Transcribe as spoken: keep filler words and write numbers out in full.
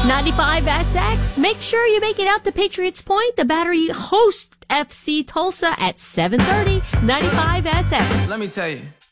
ninety-five S X. Make sure you make it out to Patriots Point. The Battery hosts F C Tulsa at seven thirty. ninety-five S X. Let me tell you.